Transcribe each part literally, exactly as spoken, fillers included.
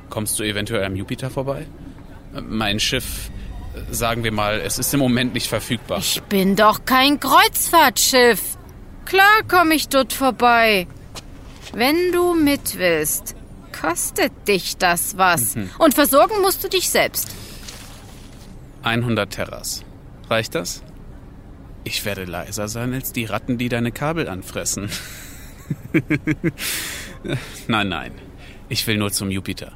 Kommst du eventuell am Jupiter vorbei? Mein Schiff, sagen wir mal, es ist im Moment nicht verfügbar. Ich bin doch kein Kreuzfahrtschiff. Klar komme ich dort vorbei. Wenn du mit willst, kostet dich das was. Mhm. Und versorgen musst du dich selbst. hundert Terras. Reicht das? Ich werde leiser sein als die Ratten, die deine Kabel anfressen. Nein, nein. Ich will nur zum Jupiter.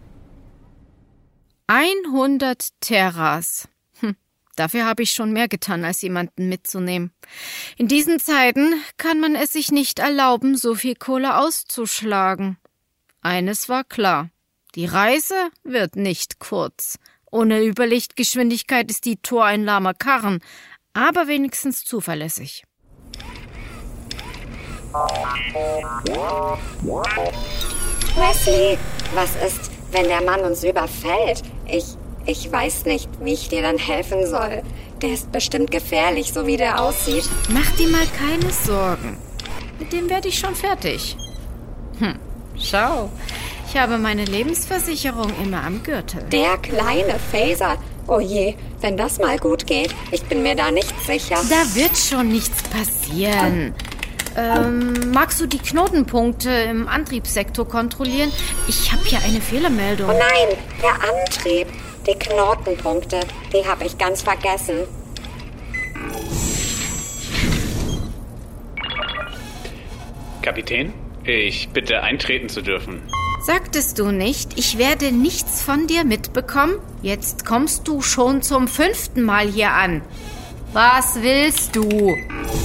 hundert Terras. Hm, dafür habe ich schon mehr getan, als jemanden mitzunehmen. In diesen Zeiten kann man es sich nicht erlauben, so viel Kohle auszuschlagen. Eines war klar. Die Reise wird nicht kurz. Ohne Überlichtgeschwindigkeit ist die Tor ein lahmer Karren, aber wenigstens zuverlässig. Wesley, was ist, wenn der Mann uns überfällt? Ich, ich weiß nicht, wie ich dir dann helfen soll. Der ist bestimmt gefährlich, so wie der aussieht. Mach dir mal keine Sorgen. Mit dem werde ich schon fertig. Hm, schau. Ich habe meine Lebensversicherung immer am Gürtel. Der kleine Phaser? Oh je, wenn das mal gut geht. Ich bin mir da nicht sicher. Da wird schon nichts passieren. Ähm, magst du die Knotenpunkte im Antriebssektor kontrollieren? Ich habe hier eine Fehlermeldung. Oh nein, der Antrieb. Die Knotenpunkte, die habe ich ganz vergessen. Kapitän, ich bitte eintreten zu dürfen. Sagtest du nicht, ich werde nichts von dir mitbekommen? Jetzt kommst du schon zum fünften Mal hier an. Was willst du?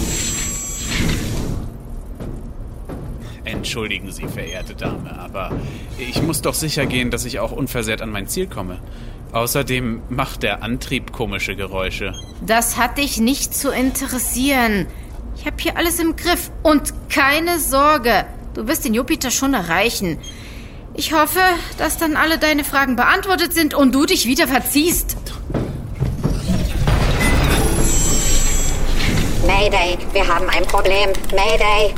Entschuldigen Sie, verehrte Dame, aber ich muss doch sicher gehen, dass ich auch unversehrt an mein Ziel komme. Außerdem macht der Antrieb komische Geräusche. Das hat dich nicht zu interessieren. Ich habe hier alles im Griff. Und keine Sorge, du wirst den Jupiter schon erreichen. Ich hoffe, dass dann alle deine Fragen beantwortet sind und du dich wieder verziehst. Mayday, wir haben ein Problem. Mayday.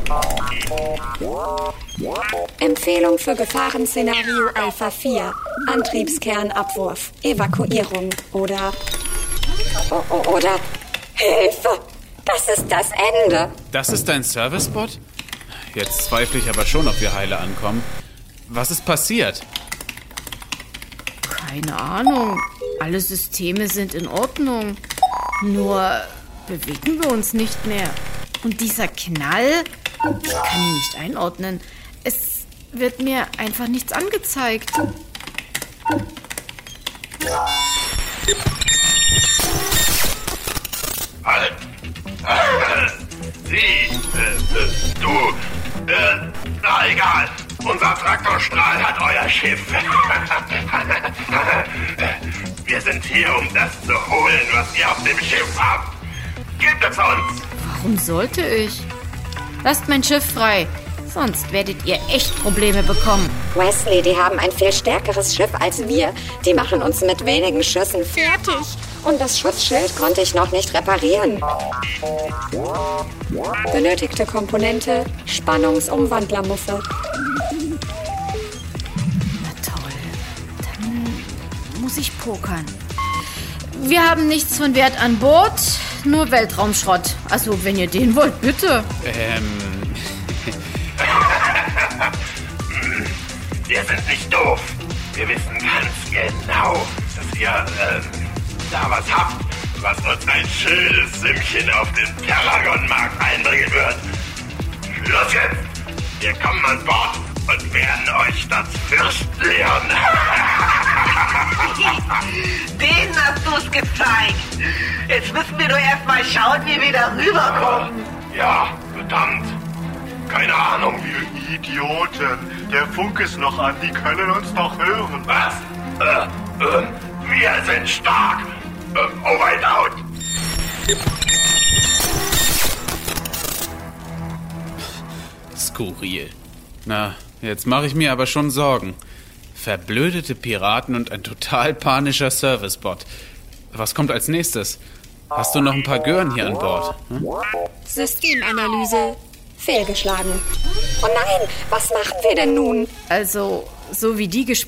Empfehlung für Gefahrenszenario Alpha vier. Antriebskernabwurf. Evakuierung. Oder... O- o- oder... Hilfe! Das ist das Ende. Das ist dein Servicebot? Jetzt zweifle ich aber schon, ob wir heile ankommen. Was ist passiert? Keine Ahnung. Alle Systeme sind in Ordnung. Nur bewegen wir uns nicht mehr. Und dieser Knall, ich kann ihn nicht einordnen. Es wird mir einfach nichts angezeigt. Halt! Halt! Sie! Äh, du! Äh, na egal! Unser Traktorstrahl hat euer Schiff. Wir sind hier, um das zu holen, was ihr auf dem Schiff habt. Gebt es uns! Warum sollte ich? Lasst mein Schiff frei, sonst werdet ihr echt Probleme bekommen. Wesley, die haben ein viel stärkeres Schiff als wir. Die machen uns mit wenigen Schüssen fertig. Und das Schutzschild konnte ich noch nicht reparieren. Benötigte Komponente, Spannungsumwandlermuffe. Na toll, dann muss ich pokern. Wir haben nichts von Wert an Bord, nur Weltraumschrott. Also, wenn ihr den wollt, bitte. Ähm... Wir sind nicht doof. Wir wissen ganz genau, dass ihr äh, da was habt, was uns ein schönes Sümmchen auf dem Terragon-Markt einbringen wird. Schluss jetzt! Wir kommen an Bord und werden euch das Fürchten lehren. Denen hast du's gezeigt. Jetzt müssen wir nur erstmal schauen, wie wir da rüberkommen. Ja, verdammt. Keine Ahnung, Ihr Idioten. Der Funk ist noch an. Die können uns doch hören. was? Äh, äh, wir sind stark. Äh, over and out. Skurril. Na, jetzt mache ich mir aber schon Sorgen. Verblödete Piraten und ein total panischer Servicebot. Was kommt als nächstes? Hast du noch ein paar Gören hier an Bord? Hm? Systemanalyse. Fehlgeschlagen. Oh nein, was machen wir denn nun? Also, so wie die